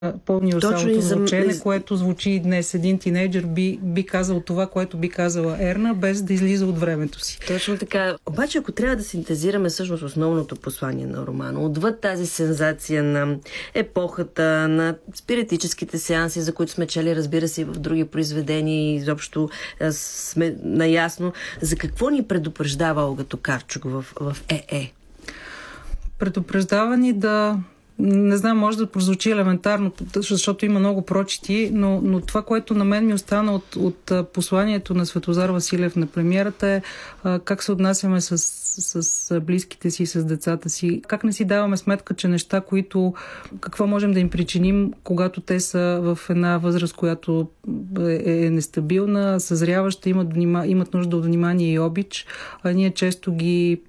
пълнил самото звучене, което звучи и днес. Един тинейджър би казал това, което би казала Ерна, без да излиза от времето си. Точно така. Обаче, ако трябва да синтезираме всъщност основното послание на романа, отвъд тази сензация на епохата, на спиритическите сеанси, за които сме чели, разбира се, и в други произведения, и изобщо сме наясно, за какво ни предупреждава Олга Токарчук в ЕЕ? Предупреждава ни да... Не знам, може да прозвучи елементарно, защото има много прочити, но това, което на мен ми остана от посланието на Светозар Василев на премиерата е как се отнасяме с близките си, с децата си. Как не си даваме сметка, че неща, какво можем да им причиним, когато те са в една възраст, която е нестабилна, съзряваща, имат нужда от внимание и обич, а ние често ги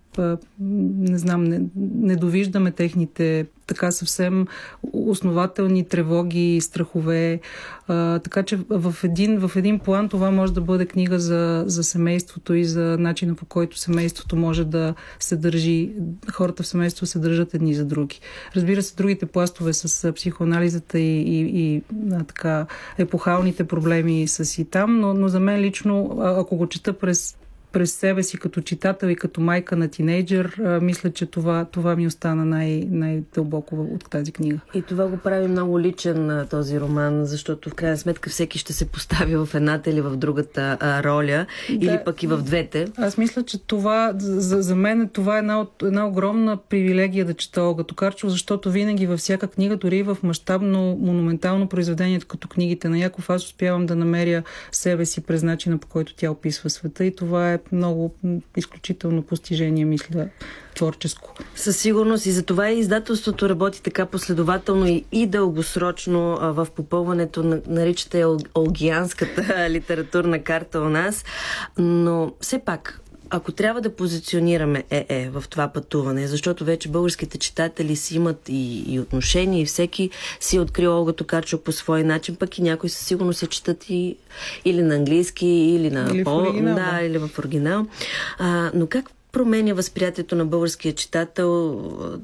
не довиждаме техните така съвсем основателни тревоги и страхове. Така че в един план това може да бъде книга за семейството и за начина, по който семейството може да се държи, хората в семейството се държат едни за други. Разбира се, другите пластове с психоанализата и така епохалните проблеми са си там, но за мен лично, ако го чета през себе си като читател и като майка на тинейджър, мисля, че това ми остана най-дълбоко от тази книга. И това го прави много личен този роман, защото в крайна сметка всеки ще се постави в едната или в другата роля, или пък и в двете. Аз мисля, че това за мен това е една огромна привилегия да чета Олга Токарчук, защото винаги във всяка книга, дори и в мащабно, монументално произведение, като книгите на Яков, аз успявам да намеря себе си през начина, по който тя описва света, и това е много изключително постижение, мисля, творческо. Със сигурност, и за това и издателството работи така последователно и дългосрочно в попълването, наричате олгианската литературна карта у нас, но все пак, ако трябва да позиционираме ЕЕ в това пътуване, защото вече българските читатели си имат и отношения, и всеки си е открил Олга Токарчук по свой начин, пък и някои със сигурност се четат или на английски, или в оригинал. Или в оригинал. Но как променя възприятието на българския читател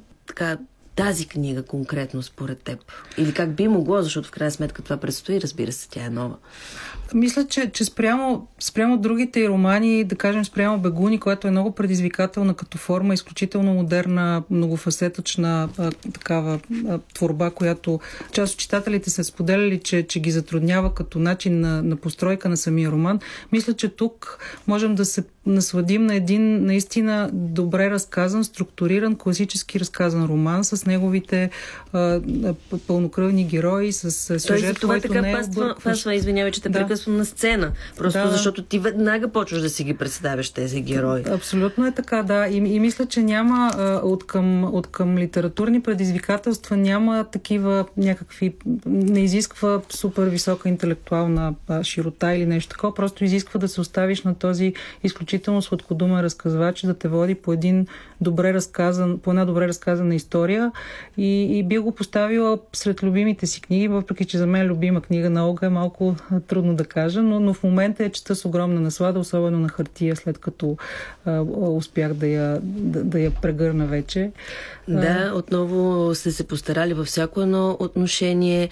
тази книга конкретно според теб? Или как би могло, защото в крайна сметка това предстои, разбира се, тя е нова. Мисля, че спрямо другите романи, да кажем спрямо Бегуни, която е много предизвикателна като форма, изключително модерна, многофасетъчна такава творба, която част от читателите са споделяли, че ги затруднява като начин на постройка на самия роман. Мисля, че тук можем да се насладим на един наистина добре разказан, структуриран, класически разказан роман с неговите пълнокръвни герои, с сюжет, който не е объркващ. Извинявай, че те прекъсвам на сцена. Просто защото ти веднага почваш да си ги представяш тези герои. Абсолютно е така, да. И мисля, че няма от към литературни предизвикателства няма такива някакви, не изисква супер висока интелектуална широта или нещо такова, просто изисква да се оставиш на този изключително сладкодумен разказвач, да те води по една добре разказана история, и би го поставила сред любимите си книги, въпреки че за мен любима книга на Олга е малко трудно да кажа, но в момента я чета с огромна наслада, особено на хартия, след като успях да я прегърна вече. Да, отново сте се постарали във всяко едно отношение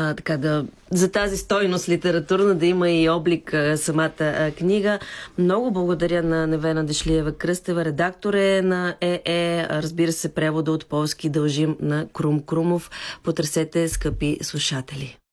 за тази стойност литературна да има и облик самата книга. Много благодаря на Невена Дешлиева-Кръстева, редактор на ЕЕ. Разбира се, превода от полски дължим на Крум Крумов. Потърсете, скъпи слушатели.